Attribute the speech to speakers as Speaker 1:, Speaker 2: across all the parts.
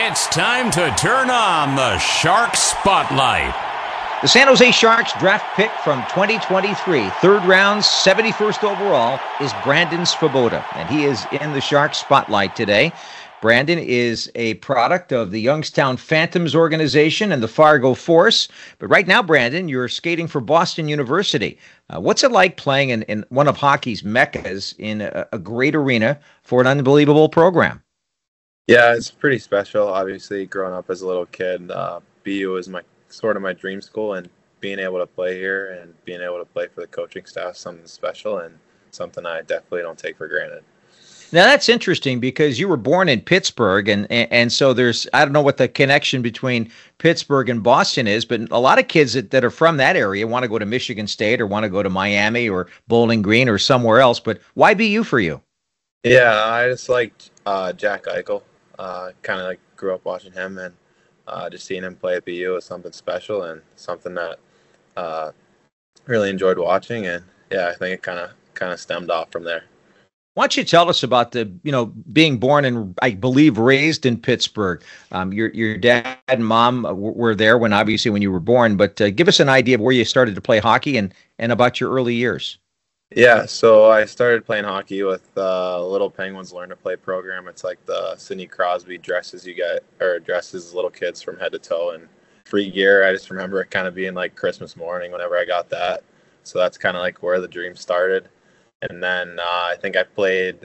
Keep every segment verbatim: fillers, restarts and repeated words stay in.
Speaker 1: It's time to turn on the Shark Spotlight.
Speaker 2: The San Jose Sharks draft pick from twenty twenty-three, third round, seventy-first overall, is Brandon Svoboda, and he is in the Shark Spotlight today. Brandon is a product of the Youngstown Phantoms organization and the Fargo Force. But right now, Brandon, you're skating for Boston University. Uh, what's it like playing in, in one of hockey's meccas in a, a great arena for an unbelievable program?
Speaker 3: Yeah, it's pretty special. Obviously, growing up as a little kid, uh, B U was my sort of my dream school, and being able to play here and being able to play for the coaching staff is something special and something I definitely don't take for granted.
Speaker 2: Now, that's interesting because you were born in Pittsburgh, and, and and so there's, I don't know what the connection between Pittsburgh and Boston is, but a lot of kids that, that are from that area want to go to Michigan State or want to go to Miami or Bowling Green or somewhere else. But why B U for you?
Speaker 3: Yeah, I just liked uh, Jack Eichel. Uh, kind of like grew up watching him, and uh, just seeing him play at B U was something special and something that uh, really enjoyed watching. And yeah, I think it kind of kind of stemmed off from there.
Speaker 2: Why don't you tell us about the, you know, being born and I believe raised in Pittsburgh? Um, your your dad and mom were there when obviously when you were born, but uh, give us an idea of where you started to play hockey and, and about your early years.
Speaker 3: Yeah, so I started playing hockey with uh, Little Penguins Learn to Play program. It's like the Sidney Crosby dresses you get, or dresses little kids from head to toe and free gear. I just remember it kind of being like Christmas morning whenever I got that. So that's kind of like where the dream started. And then uh, I think I played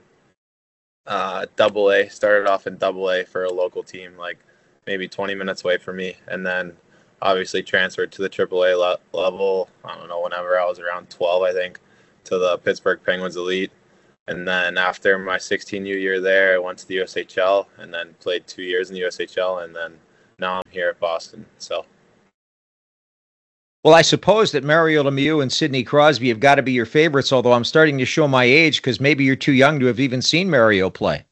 Speaker 3: uh, double A, started off in double A for a local team, like maybe twenty minutes away from me. And then obviously transferred to the triple A le- level, I don't know, whenever I was around twelve, I think, to the Pittsburgh Penguins Elite. And then after my sixteen U year there, I went to the U S H L and then played two years in the U S H L. And then now I'm here at Boston. So.
Speaker 2: Well, I suppose that Mario Lemieux and Sidney Crosby have got to be your favorites, although I'm starting to show my age because maybe you're too young to have even seen Mario play.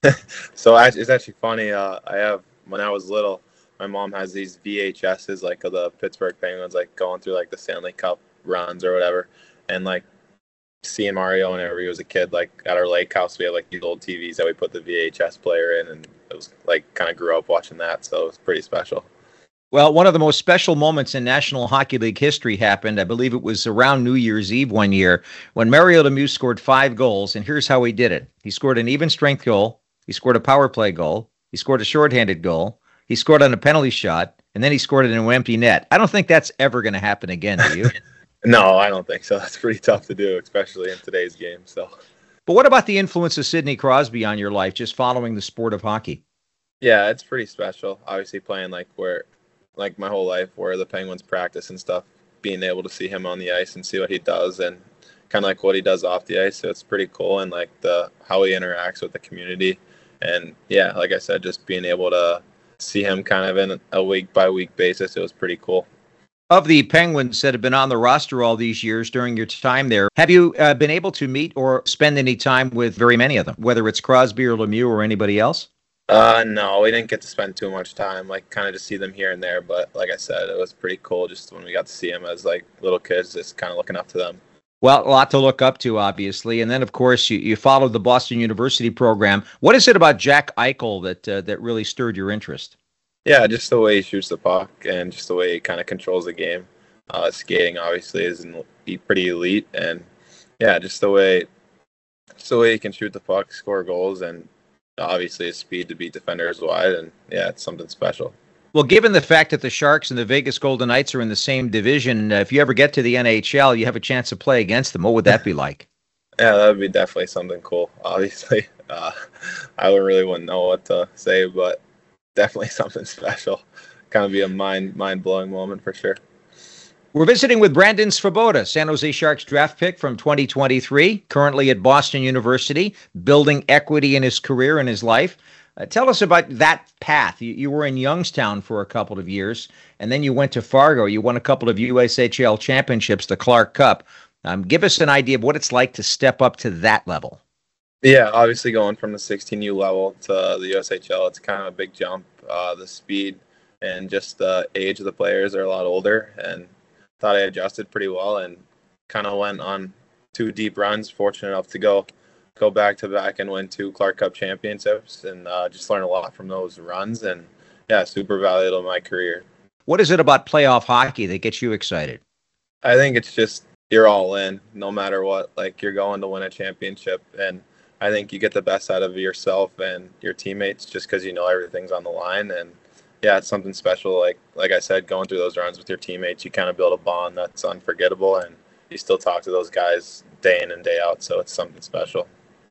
Speaker 3: So it's actually funny. Uh, I have, when I was little, my mom has these V H S's like of the Pittsburgh Penguins, like going through like the Stanley Cup runs or whatever. And like seeing Mario whenever he was a kid, like at our lake house, we had like these old T Vs that we put the V H S player in, and it was like kind of grew up watching that. So it was pretty special.
Speaker 2: Well, one of the most special moments in National Hockey League history happened. I believe it was around New Year's Eve one year when Mario Lemieux scored five goals, and here's how he did it. He scored an even strength goal. He scored a power play goal. He scored a shorthanded goal. He scored on a penalty shot, and then he scored it in an empty net. I don't think that's ever going to happen again, do you?
Speaker 3: No, I don't think so. That's pretty tough to do, especially in today's game. So,
Speaker 2: but what about the influence of Sidney Crosby on your life, just following the sport of hockey?
Speaker 3: Yeah, it's pretty special. Obviously playing like where like my whole life where the Penguins practice and stuff, being able to see him on the ice and see what he does and kind of like what he does off the ice. So it's pretty cool. And like the, how he interacts with the community. And yeah, like I said, just being able to see him kind of in a week by week basis, it was pretty cool.
Speaker 2: Of the Penguins that have been on the roster all these years during your time there, have you uh, been able to meet or spend any time with very many of them, whether it's Crosby or Lemieux or anybody else?
Speaker 3: Uh, no, we didn't get to spend too much time, like kind of just see them here and there. But like I said, it was pretty cool just when we got to see them as like little kids, just kind of looking up to them.
Speaker 2: Well, a lot to look up to, obviously. And then, of course, you, you followed the Boston University program. What is it about Jack Eichel that uh, that really stirred your interest?
Speaker 3: Yeah, just the way he shoots the puck and just the way he kind of controls the game. Uh, skating, obviously, is an, pretty elite. And, yeah, just the way just the way he can shoot the puck, score goals, and obviously his speed to beat defenders wide, and yeah, it's something special.
Speaker 2: Well, given the fact that the Sharks and the Vegas Golden Knights are in the same division, uh, if you ever get to the N H L, you have a chance to play against them. What would that be like?
Speaker 3: Yeah, that would be definitely something cool. Obviously, uh, I really wouldn't know what to say, but definitely something special. Kind of be a mind mind blowing moment for sure.
Speaker 2: We're visiting with Brandon Svoboda, San Jose Sharks draft pick from twenty twenty-three, currently at Boston University, building equity in his career and his life. Uh, tell us about that path. You, you were in Youngstown for a couple of years, and then you went to Fargo. You won a couple of U S H L championships, the Clark Cup. Um, give us an idea of what it's like to step up to that level.
Speaker 3: Yeah, obviously going from the sixteen U level to the U S H L, it's kind of a big jump. Uh, the speed and just the age of the players are a lot older, and thought I adjusted pretty well and kind of went on two deep runs. Fortunate enough to go go back to back and win two Clark Cup championships, and uh, just learned a lot from those runs. And yeah, super valuable in my career.
Speaker 2: What is it about playoff hockey that gets you excited?
Speaker 3: I think it's just you're all in no matter what. Like, you're going to win a championship, and I think you get the best out of yourself and your teammates just because you know everything's on the line. And yeah, it's something special. Like like I said, going through those runs with your teammates, you kind of build a bond that's unforgettable, and you still talk to those guys day in and day out. So it's something special.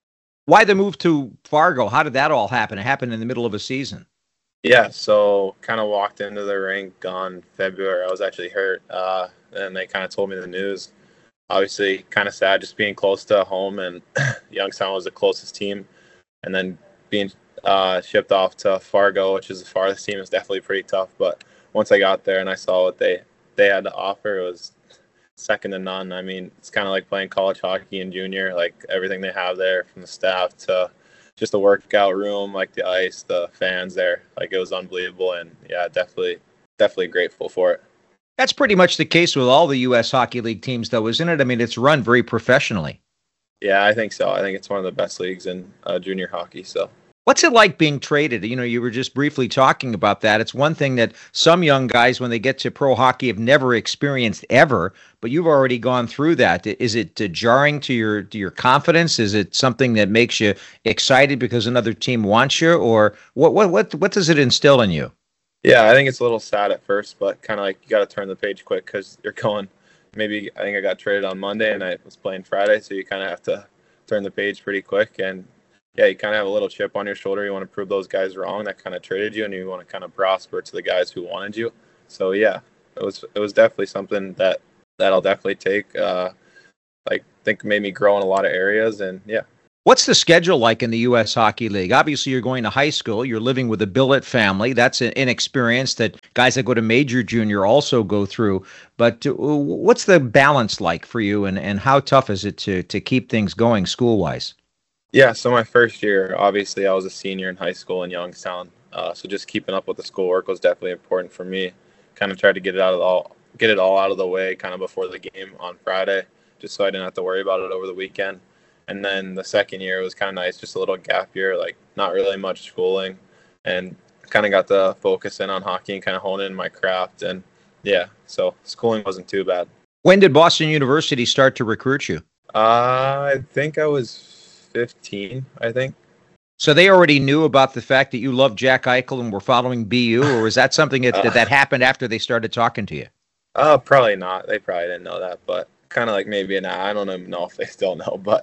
Speaker 2: Why the move to Fargo? How did that all happen? It happened in the middle of a season.
Speaker 3: Yeah, so kind of walked into the rink on February. I was actually hurt, uh, and they kind of told me the news. Obviously, kind of sad just being close to home, and Youngstown was the closest team. And then being uh, shipped off to Fargo, which is the farthest team, is definitely pretty tough. But once I got there and I saw what they, they had to offer, it was second to none. I mean, it's kind of like playing college hockey in junior, like everything they have there from the staff to just the workout room, like the ice, the fans there. Like, it was unbelievable. And yeah, definitely, definitely grateful for it.
Speaker 2: That's pretty much the case with all the U S Hockey League teams, though, isn't it? I mean, it's run very professionally.
Speaker 3: Yeah, I think so. I think it's one of the best leagues in uh, junior hockey. So,
Speaker 2: what's it like being traded? You know, you were just briefly talking about that. It's one thing that some young guys, when they get to pro hockey, have never experienced ever, but you've already gone through that. Is it uh, jarring to your to your confidence? Is it something that makes you excited because another team wants you, or what? What what what does it instill in you?
Speaker 3: Yeah, I think it's a little sad at first, but kind of like you got to turn the page quick because you're going. Maybe I think I got traded on Monday and I was playing Friday, so you kind of have to turn the page pretty quick. And yeah, you kind of have a little chip on your shoulder. You want to prove those guys wrong that kind of traded you, and you want to kind of prosper to the guys who wanted you. So yeah, it was it was definitely something that that I'll definitely take. Uh, like, think made me grow in a lot of areas, and yeah.
Speaker 2: What's the schedule like in the U S Hockey League? Obviously, you're going to high school. You're living with a billet family. That's an experience that guys that go to major junior also go through. But uh, what's the balance like for you, and, and how tough is it to to keep things going school-wise?
Speaker 3: Yeah, so my first year, obviously, I was a senior in high school in Youngstown. Uh, so just keeping up with the schoolwork was definitely important for me. Kind of tried to get it out of all, get it all out of the way kind of before the game on Friday, just so I didn't have to worry about it over the weekend. And then the second year was kind of nice, just a little gap year, like not really much schooling, and kind of got to focus in on hockey and kind of hone in my craft. And yeah, so schooling wasn't too bad.
Speaker 2: When did Boston University start to recruit you?
Speaker 3: Uh, I think I was fifteen, I think.
Speaker 2: So they already knew about the fact that you loved Jack Eichel and were following B U, or was that something that, uh, that happened after they started talking to you?
Speaker 3: Uh, probably not. They probably didn't know that, but kind of like maybe an I don't even know if they still know, but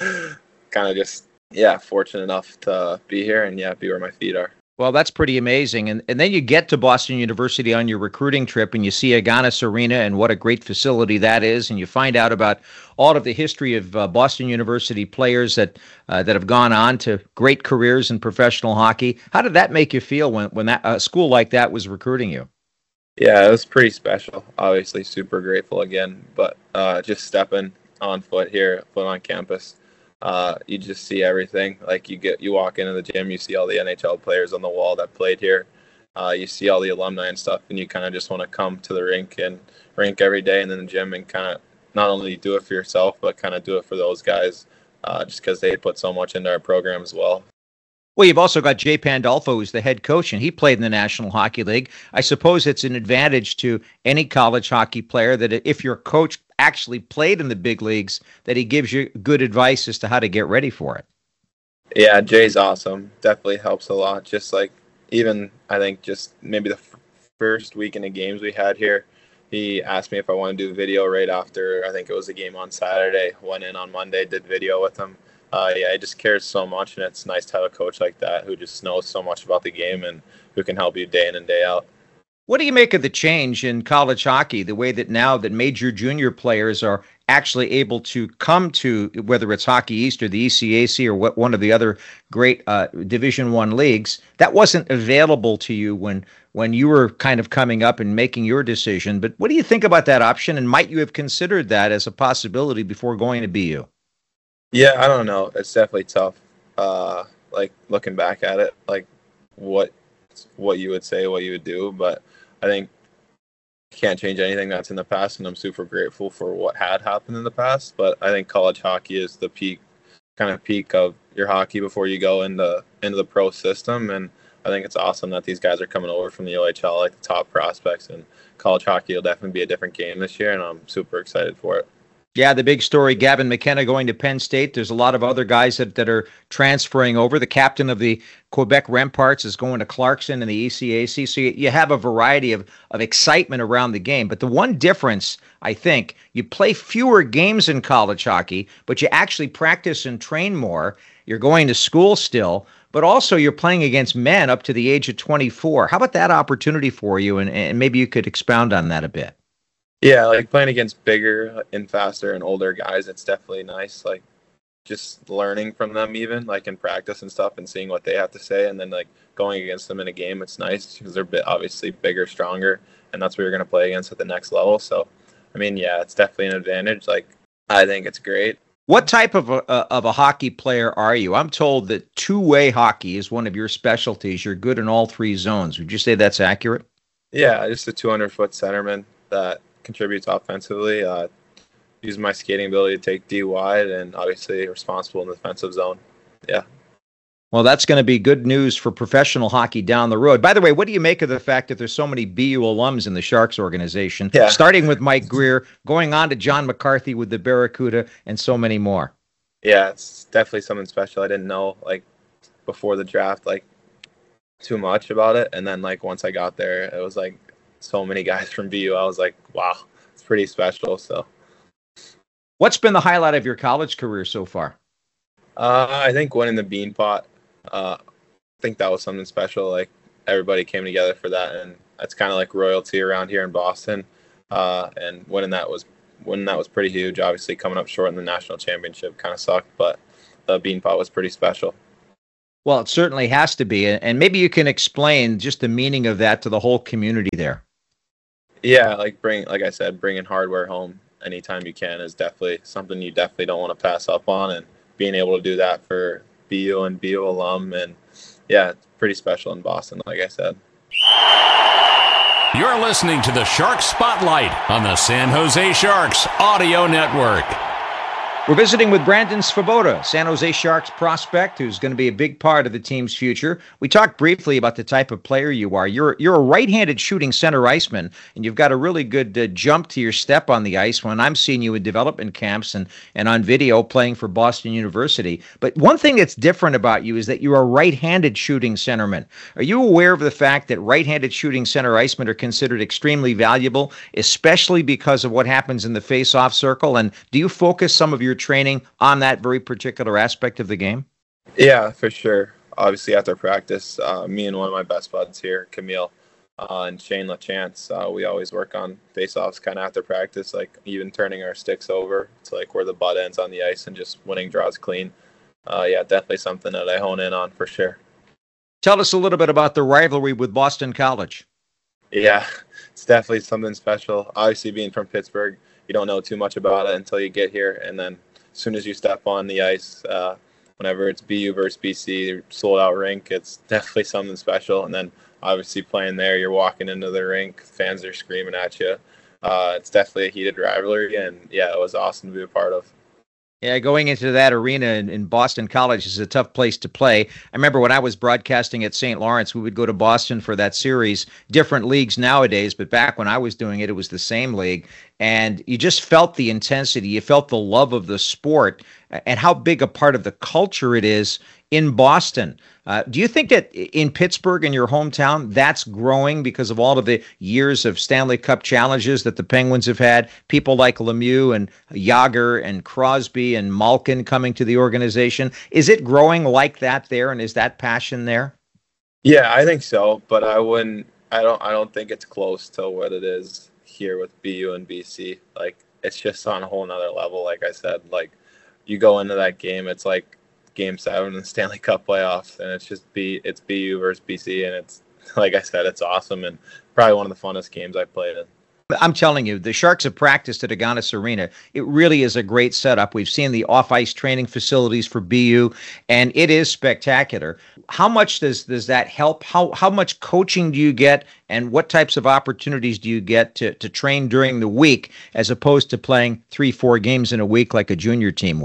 Speaker 3: kind of just, yeah, fortunate enough to be here and, yeah, be where my feet are.
Speaker 2: Well, that's pretty amazing. And and then you get to Boston University on your recruiting trip, and you see Agganis Arena and what a great facility that is, and you find out about all of the history of uh, Boston University players that uh, that have gone on to great careers in professional hockey. How did that make you feel when, when that a school like that was recruiting you?
Speaker 3: Yeah, it was pretty special. Obviously, super grateful again. But uh, just stepping on foot here, foot on campus, uh, you just see everything. Like, you get, you walk into the gym, you see all the N H L players on the wall that played here. Uh, you see all the alumni and stuff, and you kind of just want to come to the rink and rink every day, and then the gym, and kind of not only do it for yourself, but kind of do it for those guys, uh, just because they put so much into our program as well.
Speaker 2: Well, you've also got Jay Pandolfo, who's the head coach, and he played in the National Hockey League. I suppose it's an advantage to any college hockey player that if your coach actually played in the big leagues, that he gives you good advice as to how to get ready for it.
Speaker 3: Yeah, Jay's awesome. Definitely helps a lot. Just like, even, I think, just maybe the f- first weekend of games we had here, he asked me if I want to do video right after, I think it was a game on Saturday. Went in on Monday, did video with him. Uh, yeah, he just cares so much, and it's nice to have a coach like that who just knows so much about the game and who can help you day in and day out.
Speaker 2: What do you make of the change in college hockey, the way that now that major junior players are actually able to come to, whether it's Hockey East or the E C A C or what, one of the other great uh, Division One leagues, that wasn't available to you when when you were kind of coming up and making your decision. But what do you think about that option, and might you have considered that as a possibility before going to B U?
Speaker 3: Yeah, I don't know. It's definitely tough. Uh, like, looking back at it, like what what you would say, what you would do, but I think you can't change anything that's in the past, and I'm super grateful for what had happened in the past. But I think college hockey is the peak, kind of peak of your hockey before you go into into the pro system, and I think it's awesome that these guys are coming over from the O H L, like the top prospects, and college hockey will definitely be a different game this year, and I'm super excited for it.
Speaker 2: Yeah, the big story, Gavin McKenna going to Penn State. There's a lot of other guys that, that are transferring over. The captain of the Quebec Remparts is going to Clarkson in the E C A C. So you, you have a variety of, of excitement around the game. But the one difference, I think, you play fewer games in college hockey, but you actually practice and train more. You're going to school still, but also you're playing against men up to the age of twenty-four. How about that opportunity for you? And, and maybe you could expound on that a bit.
Speaker 3: Yeah, like playing against bigger and faster and older guys, it's definitely nice. Like just learning from them even, like in practice and stuff, and seeing what they have to say, and then like going against them in a game, it's nice because they're bit obviously bigger, stronger, and that's what you're going to play against at the next level. So, I mean, yeah, it's definitely an advantage. Like, I think it's great.
Speaker 2: What type of a, of a hockey player are you? I'm told that two-way hockey is one of your specialties. You're good in all three zones. Would you say that's accurate?
Speaker 3: Yeah, just a two hundred foot centerman that contributes offensively, uh, use my skating ability to take D wide, and obviously responsible in the defensive zone. Yeah.
Speaker 2: Well, that's going to be good news for professional hockey down the road. By the way, what do you make of the fact that there's so many B U alums in the Sharks organization,
Speaker 3: yeah.
Speaker 2: starting with Mike Greer, going on to John McCarthy with the Barracuda, and so many more?
Speaker 3: Yeah, it's definitely something special. I didn't know, like, before the draft, like, too much about it. And then, like, once I got there, it was, like, so many guys from B U. I was like, wow, it's pretty special. So,
Speaker 2: what's been the highlight of your college career so far?
Speaker 3: Uh, I think winning the Beanpot. Uh, I think that was something special. Like everybody came together for that, and that's kind of like royalty around here in Boston. Uh, and winning that was winning that was pretty huge. Obviously, coming up short in the national championship kind of sucked, but the Beanpot was pretty special.
Speaker 2: Well, it certainly has to be, and maybe you can explain just the meaning of that to the whole community there.
Speaker 3: Yeah, like bring, like I said, bringing hardware home anytime you can is definitely something you definitely don't want to pass up on, and being able to do that for B U and B U alum, and yeah, it's pretty special in Boston, like I said.
Speaker 1: You're listening to the Shark Spotlight on the San Jose Sharks Audio Network.
Speaker 2: We're visiting with Brandon Svoboda, San Jose Sharks prospect, who's going to be a big part of the team's future. We talked briefly about the type of player you are. You're you're a right-handed shooting center iceman, and you've got a really good uh, jump to your step on the ice when I'm seeing you in development camps and, and on video playing for Boston University. But one thing that's different about you is that you're a right-handed shooting centerman. Are you aware of the fact that right-handed shooting center icemen are considered extremely valuable, especially because of what happens in the face-off circle? And do you focus some of your training on that very particular aspect of the game?
Speaker 3: Yeah, for sure. Obviously, after practice, uh, me and one of my best buds here, Camille, uh, and Shane LaChance, uh, we always work on face-offs kind of after practice, like even turning our sticks over to like where the butt ends on the ice and just winning draws clean. Uh, yeah, definitely something that I hone in on for sure.
Speaker 2: Tell us a little bit about the rivalry with Boston College.
Speaker 3: Yeah, it's definitely something special. Obviously, being from Pittsburgh, you don't know too much about it until you get here. And then as soon as you step on the ice, uh, whenever it's B U versus B C, sold out rink, it's definitely something special. And then obviously playing there, you're walking into the rink, fans are screaming at you. Uh, it's definitely a heated rivalry. And yeah, it was awesome to be a part of.
Speaker 2: Yeah, going into that arena in, in Boston College is a tough place to play. I remember when I was broadcasting at Saint Lawrence, we would go to Boston for that series. Different leagues nowadays, but back when I was doing it, it was the same league. And you just felt the intensity. You felt the love of the sport and how big a part of the culture it is in Boston. Uh, do you think that in Pittsburgh, in your hometown, that's growing because of all of the years of Stanley Cup challenges that the Penguins have had? People like Lemieux and Yager and Crosby and Malkin coming to the organization. Is it growing like that there, and is that passion there?
Speaker 3: Yeah, I think so, but I wouldn't. I don't. I don't think it's close to what it is here with B U and B C. Like it's just on a whole nother level. Like I said, like you go into that game, it's like Game Seven in the Stanley Cup playoffs, and it's just B. It's B U versus B C, and it's like I said, it's awesome and probably one of the funnest games I've played in.
Speaker 2: I'm telling you, the Sharks have practiced at Agganis Arena. It really is a great setup. We've seen the off-ice training facilities for B U, and it is spectacular. How much does does that help? How how much coaching do you get, and what types of opportunities do you get to to train during the week as opposed to playing three, four games in a week like a junior team would?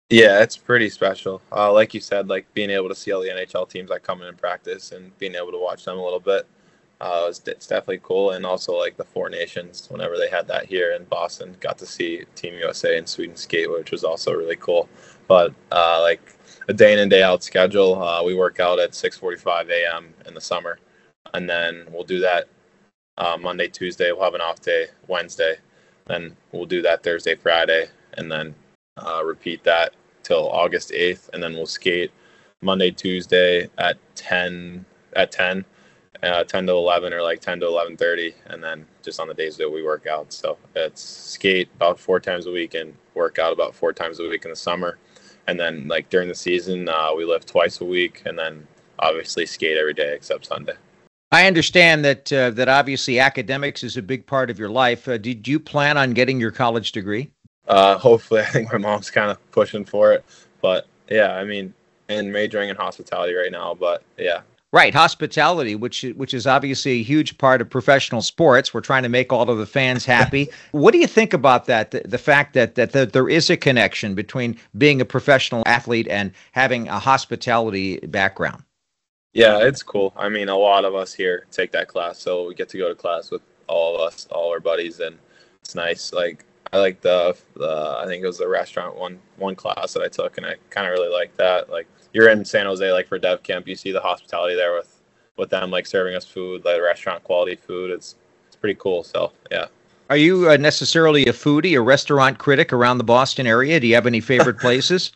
Speaker 3: Yeah, it's pretty special. Uh, like you said, like being able to see all the N H L teams that come in and practice and being able to watch them a little bit, uh, it's, it's definitely cool. And also like the Four Nations, whenever they had that here in Boston, got to see Team U S A and Sweden skate, which was also really cool. But uh, like a day in and day out schedule, uh, we work out at six forty-five a.m. in the summer, and then we'll do that uh, Monday, Tuesday. We'll have an off day Wednesday, then we'll do that Thursday, Friday, and then uh, repeat that till August eighth, and then we'll skate Monday, Tuesday at ten at ten, uh, ten to eleven, or like ten to eleven thirty, and then just on the days that we work out. So it's skate about four times a week and work out about four times a week in the summer, and then like during the season uh, we lift twice a week, and then obviously skate every day except Sunday.
Speaker 2: I understand that uh, that obviously academics is a big part of your life. Uh, did you plan on getting your college degree?
Speaker 3: Uh, hopefully, I think my mom's kind of pushing for it, but yeah, I mean, and majoring in hospitality right now, but yeah.
Speaker 2: Right, hospitality, which which is obviously a huge part of professional sports. We're trying to make all of the fans happy. What do you think about that? The, the fact that, that that there is a connection between being a professional athlete and having a hospitality background?
Speaker 3: Yeah, it's cool. I mean, a lot of us here take that class, so we get to go to class with all of us, all our buddies, and it's nice. Like, I like the, the I think it was the restaurant one one class that I took, and I kind of really like that. Like, you're in San Jose, like for Dev Camp, you see the hospitality there with, with them, like serving us food, like restaurant quality food. It's it's pretty cool. So yeah.
Speaker 2: Are you uh, necessarily a foodie, a restaurant critic around the Boston area? Do you have any favorite places?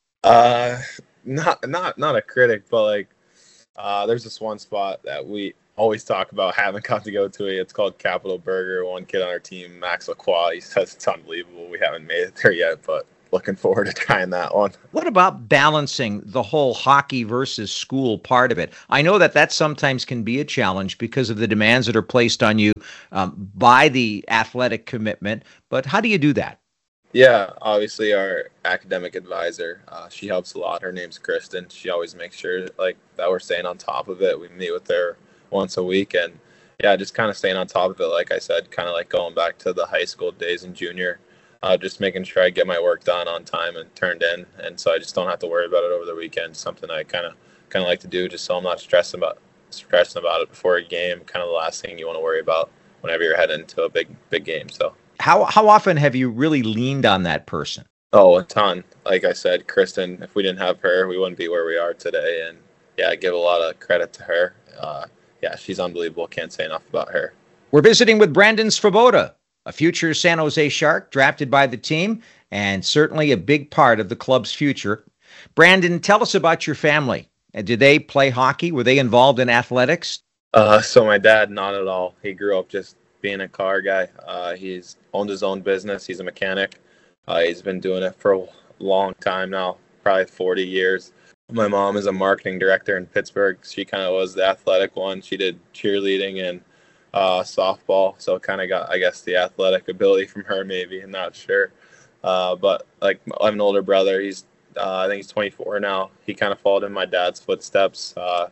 Speaker 3: uh, not not not a critic, but like. Uh, there's this one spot that we always talk about, haven't got to go to it. It's called Capital Burger. One kid on our team, Max Lacroix, he says it's unbelievable. We haven't made it there yet, but looking forward to trying that one.
Speaker 2: What about balancing the whole hockey versus school part of it? I know that that sometimes can be a challenge because of the demands that are placed on you um, by the athletic commitment, but how do you do that?
Speaker 3: Yeah, obviously our academic advisor, uh, she helps a lot. Her name's Kristen. She always makes sure like that we're staying on top of it. We meet with her once a week, and yeah, just kind of staying on top of it. Like I said, kind of like going back to the high school days and junior, uh, just making sure I get my work done on time and turned in, and so I just don't have to worry about it over the weekend. Something I kind of kind of like to do, just so I'm not stressing about stressing about it before a game. Kind of the last thing you want to worry about whenever you're heading into a big big game. So.
Speaker 2: How how often have you really leaned on that person?
Speaker 3: Oh, a ton. Like I said, Kristen, if we didn't have her, we wouldn't be where we are today. And yeah, I give a lot of credit to her. Uh, yeah, she's unbelievable. Can't say enough about her.
Speaker 2: We're visiting with Brandon Svoboda, a future San Jose Shark drafted by the team and certainly a big part of the club's future. Brandon, tell us about your family. Did they play hockey? Were they involved in athletics?
Speaker 3: Uh, so my dad, not at all. He grew up just being a car guy. Uh, he's owned his own business. He's a mechanic. Uh, he's been doing it for a long time now, probably forty years. My mom is a marketing director in Pittsburgh. She kind of was the athletic one. She did cheerleading and uh, softball, so kind of got, I guess, the athletic ability from her. Maybe, I'm not sure. Uh, but like, I have an older brother. He's uh, I think he's twenty-four now. He kind of followed in my dad's footsteps. Uh,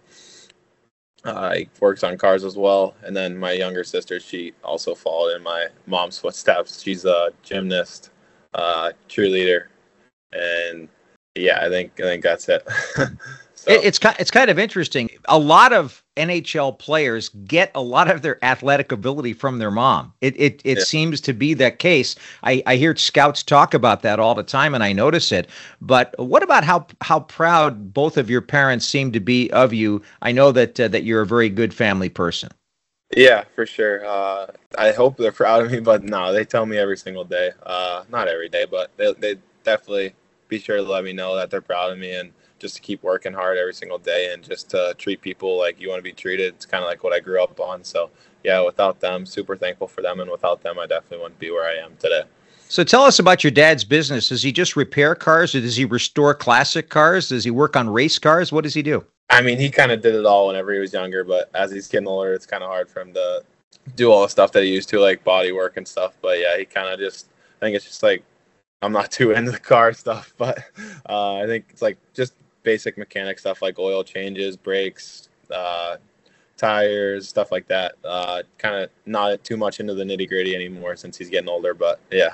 Speaker 3: Uh, he works on cars as well. And then my younger sister, she also followed in my mom's footsteps. She's a gymnast, uh, cheerleader, and yeah, I think I think that's it. So.
Speaker 2: It, it's it's kind of interesting. A lot of N H L players get a lot of their athletic ability from their mom. It it it
Speaker 3: Yeah.
Speaker 2: seems to be that case. I, I hear scouts talk about that all the time, and I notice it. But what about how how proud both of your parents seem to be of you? I know that uh, that you're a very good family person.
Speaker 3: Yeah, for sure. Uh, I hope they're proud of me, but no, they tell me every single day. Uh, not every day, but they they definitely be sure to let me know that they're proud of me, and just to keep working hard every single day and just to treat people like you want to be treated. It's kind of like what I grew up on. So yeah, without them, super thankful for them. And without them, I definitely wouldn't be where I am today.
Speaker 2: So tell us about your dad's business. Does he just repair cars, or does he restore classic cars? Does he work on race cars? What does he do?
Speaker 3: I mean, he kind of did it all whenever he was younger, but as he's getting older, it's kind of hard for him to do all the stuff that he used to, like body work and stuff. But yeah, he kind of just, I think it's just like, I'm not too into the car stuff, but uh, I think it's like just basic mechanic stuff like oil changes, brakes, uh, tires, stuff like that. Uh, kind of not too much into the nitty gritty anymore since he's getting older, but yeah.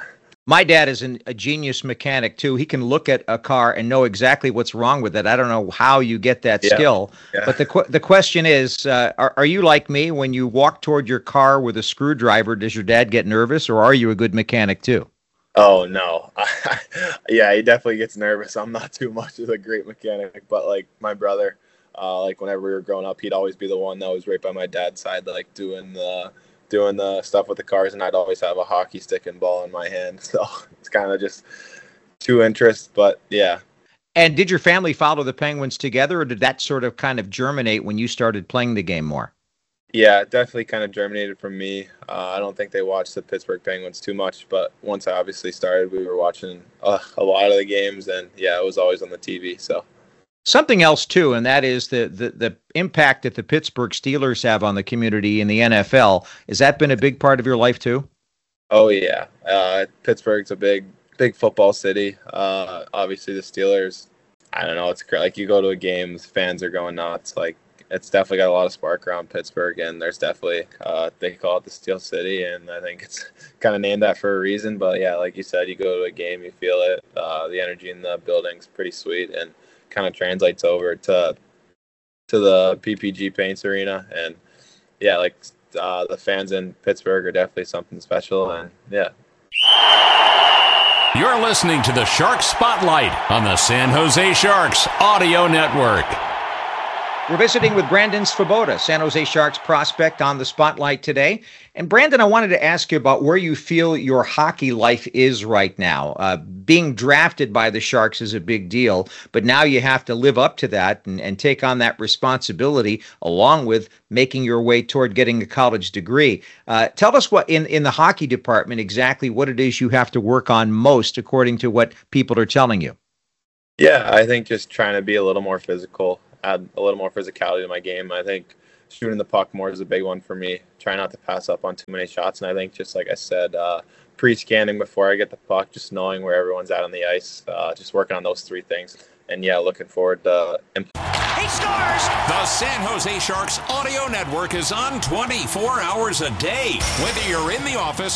Speaker 2: My dad is an, a genius mechanic too. He can look at a car and know exactly what's wrong with it. I don't know how you get that
Speaker 3: Yeah.
Speaker 2: skill,
Speaker 3: Yeah.
Speaker 2: but the qu- the question is, uh, are, are you like me? When you walk toward your car with a screwdriver, does your dad get nervous, or are you a good mechanic too?
Speaker 3: Oh no. Yeah, he definitely gets nervous. I'm not too much of a great mechanic, but like my brother, uh, like whenever we were growing up, he'd always be the one that was right by my dad's side, like doing the doing the stuff with the cars, and I'd always have a hockey stick and ball in my hand. So it's kind of just two interests, but yeah.
Speaker 2: And did your family follow the Penguins together, or did that sort of kind of germinate when you started playing the game more?
Speaker 3: Yeah, it definitely kind of germinated from me. Uh, I don't think they watched the Pittsburgh Penguins too much, but once I obviously started, we were watching uh, a lot of the games, and yeah, it was always on the T V. So
Speaker 2: Something else too, and that is the, the the impact that the Pittsburgh Steelers have on the community in the N F L. Has that been a big part of your life too?
Speaker 3: oh yeah, uh, Pittsburgh's a big big football city. Uh, obviously, the Steelers. I don't know. It's great. Like you go to a game, fans are going nuts. Like it's definitely got a lot of spark around Pittsburgh, and there's definitely uh, they call it the Steel City, and I think it's kind of named that for a reason. But yeah, like you said, you go to a game, you feel it. Uh, the energy in the building's pretty sweet, and kind of translates over to to the P P G Paints Arena, and yeah, like uh, the fans in Pittsburgh are definitely something special, and yeah.
Speaker 1: You're listening to the Shark Spotlight on the San Jose Sharks Audio Network.
Speaker 2: We're visiting with Brandon Svoboda, San Jose Sharks prospect, on the Spotlight today. And Brandon, I wanted to ask you about where you feel your hockey life is right now. Uh, being drafted by the Sharks is a big deal, but now you have to live up to that and, and take on that responsibility along with making your way toward getting a college degree. Uh, tell us what in, in the hockey department exactly what it is you have to work on most according to what people are telling you.
Speaker 3: Yeah, I think just trying to be a little more physical, add a little more physicality to my game. I think shooting the puck more is a big one for me. Try not to pass up on too many shots. And I think just like I said, uh, pre-scanning before I get the puck, just knowing where everyone's at on the ice, uh, just working on those three things. And yeah, looking forward to implementing.
Speaker 1: He scores! The San Jose Sharks Audio Network is on twenty-four hours a day. Whether you're in the office